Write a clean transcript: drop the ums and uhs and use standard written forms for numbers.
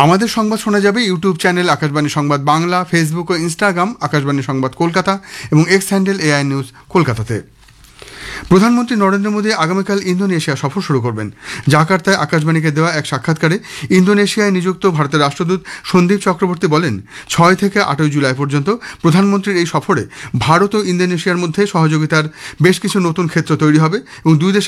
আমাদের সংবাদ শোনা যাবে ইউটিউব চ্যানেল আকাশবাণী সংবাদ বাংলা, ফেসবুক ও ইনস্টাগ্রাম আকাশবাণী সংবাদ কলকাতা এবং এক্স হ্যান্ডেল এআই নিউজ কলকাতাতে। প্রধানমন্ত্রী নরেন্দ্র মোদী আগামীকাল ইন্দোনেশিয়া সফর শুরু করবেন। জাকার্তায় আকাশবাণীকে দেওয়া এক সাক্ষাৎকারে ইন্দোনেশিয়ায় নিযুক্ত ভারতের রাষ্ট্রদূত সন্দীপ চক্রবর্তী বলেন, 6 থেকে 8 জুলাই পর্যন্ত প্রধানমন্ত্রীর এই সফরে ভারত ও ইন্দোনেশিয়ার মধ্যে সহযোগিতার বেশ কিছু নতুন ক্ষেত্র তৈরি হবে এবং দুই দেশের